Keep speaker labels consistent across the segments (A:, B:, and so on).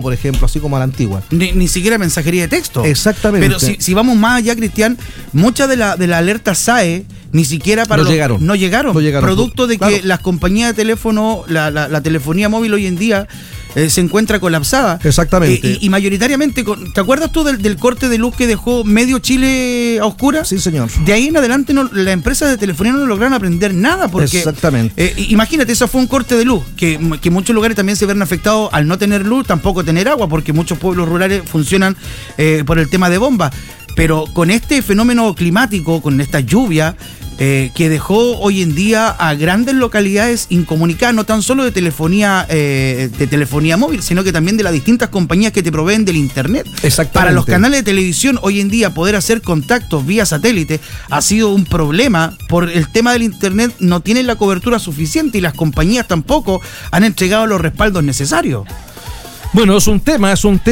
A: por ejemplo, así como a la antigua.
B: Ni siquiera mensajería de texto.
A: Exactamente.
B: Pero si vamos más allá, Cristian, muchas de la alerta SAE ni siquiera no llegaron. Producto de que las compañías de teléfono, la telefonía móvil hoy en día se encuentra colapsada.
A: Exactamente.
B: Y mayoritariamente, ¿te acuerdas tú del corte de luz que dejó medio Chile a oscuras?
A: Sí, señor.
B: De ahí en adelante las empresas de telefonía no lograron aprender nada porque...
A: Exactamente.
B: Imagínate, eso fue un corte de luz, que muchos lugares también se ven afectados al no tener luz, tampoco tener agua, porque muchos pueblos rurales funcionan por el tema de bombas. Pero con este fenómeno climático, con esta lluvia, que dejó hoy en día a grandes localidades incomunicadas, no tan solo de telefonía móvil, sino que también de las distintas compañías que te proveen del internet.
A: Exactamente.
B: Para los canales de televisión hoy en día poder hacer contactos vía satélite ha sido un problema por el tema del internet, no tienen la cobertura suficiente y las compañías tampoco han entregado los respaldos necesarios.
A: Bueno, es un tema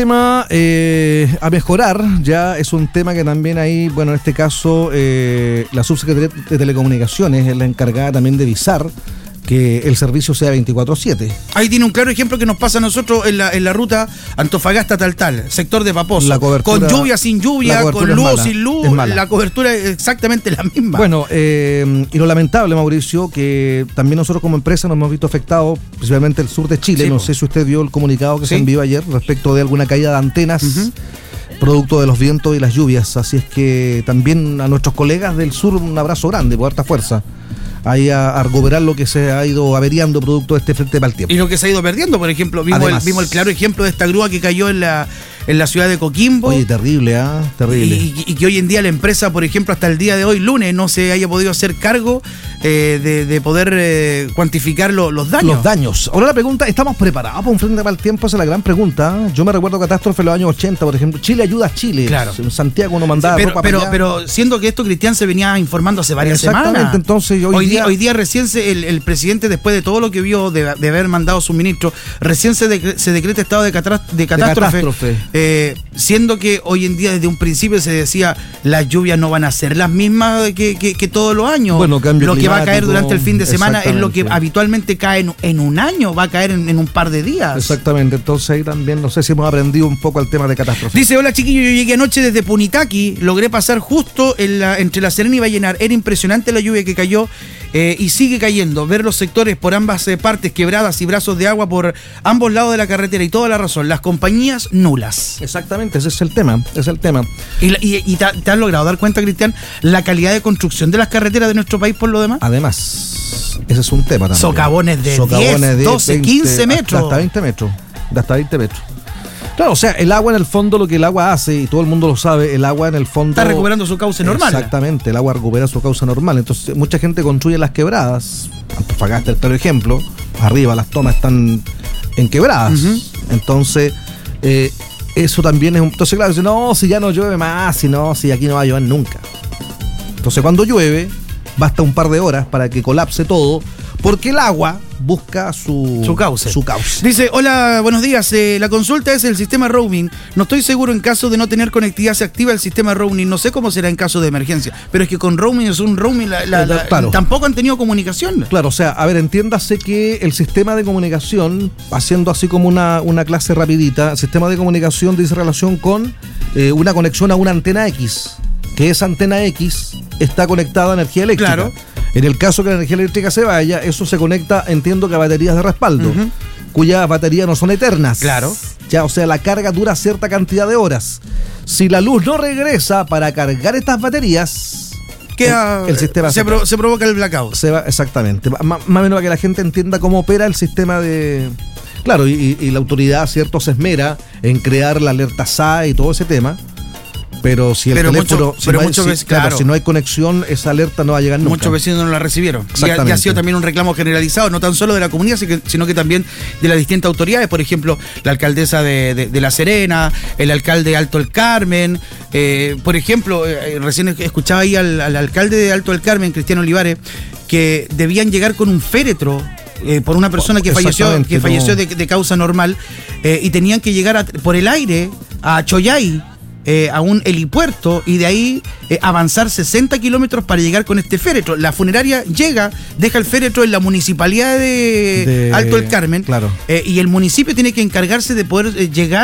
A: a mejorar, ya es un tema que también ahí, bueno, en este caso la subsecretaría de Telecomunicaciones es la encargada también de visar que el servicio sea 24/7.
B: Ahí tiene un claro ejemplo que nos pasa a nosotros en la ruta Antofagasta-Taltal, sector de Paposo.
A: La cobertura,
B: con lluvia, sin lluvia, con luz, sin luz, la cobertura es exactamente la misma.
A: Bueno, y lo lamentable, Mauricio, que también nosotros como empresa nos hemos visto afectados, principalmente el sur de Chile. Sí, no sé si usted vio el comunicado que se envió ayer respecto de alguna caída de antenas. Producto de los vientos y las lluvias. Así es que también a nuestros colegas del sur un abrazo grande, por harta fuerza. Ahí a recuperar lo que se ha ido averiando producto de este frente mal tiempo.
B: Y lo que se ha ido perdiendo, por ejemplo, vimos el claro ejemplo de esta grúa que cayó en la ciudad de Coquimbo.
A: Oye, terrible, terrible.
B: Y que hoy en día la empresa, por ejemplo, hasta el día de hoy, lunes, no se haya podido hacer cargo de poder cuantificar los daños.
A: Los daños. Ahora la pregunta, ¿estamos preparados para un frente mal tiempo? Esa es la gran pregunta. Yo me recuerdo catástrofe en los años 80, por ejemplo. Chile ayuda a Chile.
B: Claro.
A: En Santiago no mandaba ropa para allá.
B: Pero siendo que esto, Cristian, se venía informando hace varias semanas.
A: Exactamente, entonces
B: hoy día recién el presidente, después de todo lo que vio de haber mandado suministro, recién se decreta estado de catástrofe. Siendo que hoy en día desde un principio se decía las lluvias no van a ser las mismas que todos los años.
A: Bueno,
B: lo que va a caer durante el fin de semana es lo que habitualmente cae en un año, va a caer en un par de días.
A: Exactamente, entonces ahí también no sé si hemos aprendido un poco el tema de catástrofe.
B: Dice, hola chiquillos, yo llegué anoche desde Punitaqui, logré pasar justo entre La Serena y Vallenar, era impresionante la lluvia que cayó y sigue cayendo, ver los sectores por ambas partes, quebradas y brazos de agua por ambos lados de la carretera y toda la razón, las compañías nulas.
A: Exactamente, ese es el tema.
B: ¿Y te has logrado dar cuenta, Cristian, la calidad de construcción de las carreteras de nuestro país por lo demás?
A: Además, ese es un tema también.
B: Socavones de 10, 12, 20, 15 metros.
A: Hasta 20 metros. Claro, o sea, el agua en el fondo, lo que el agua hace, y todo el mundo lo sabe, el agua en el fondo...
B: Está recuperando su cauce normal.
A: Exactamente, el agua recupera su cauce normal. Entonces, mucha gente construye las quebradas. Antofagasta, el claro ejemplo. Arriba las tomas están en quebradas. Entonces, eso también es un... Entonces, claro, dice, no, si ya no llueve más, si aquí no va a llover nunca. Entonces, cuando llueve, basta un par de horas para que colapse todo, porque el agua busca su cauce.
B: Dice, hola, buenos días, la consulta es el sistema roaming. No estoy seguro en caso de no tener conectividad se activa el sistema roaming. No sé cómo será en caso de emergencia. Pero es que con roaming es un roaming, claro. Tampoco han tenido comunicación.
A: Claro, o sea, a ver, entiéndase que el sistema de comunicación, haciendo así como una clase rapidita, el sistema de comunicación dice relación con una conexión a una antena X, que esa antena X está conectada a energía eléctrica.
B: Claro.
A: En el caso que la energía eléctrica se vaya, eso se conecta, entiendo que a baterías de respaldo, cuyas baterías no son eternas.
B: Claro.
A: Ya, o sea, la carga dura cierta cantidad de horas. Si la luz no regresa para cargar estas baterías, el sistema
B: se provoca el blackout.
A: Exactamente. Más o menos para que la gente entienda cómo opera el sistema de... Claro, y la autoridad, cierto, se esmera en crear la alerta SAE y todo ese tema. Pero si el teléfono, si no hay conexión, esa alerta no va a llegar nunca.
B: Muchos vecinos no la recibieron. Y ha sido también un reclamo generalizado, no tan solo de la comunidad, sino que también de las distintas autoridades. Por ejemplo, la alcaldesa de La Serena, el alcalde de Alto del Carmen. Por ejemplo, recién escuchaba ahí al alcalde de Alto del Carmen, Cristiano Olivares, que debían llegar con un féretro por una persona que falleció de causa normal, y tenían que llegar por el aire a Choyay, a un helipuerto, y de ahí avanzar 60 kilómetros para llegar con este féretro. La funeraria llega, deja el féretro en la municipalidad de Alto del Carmen,
A: claro.
B: Y el municipio tiene que encargarse de poder llegar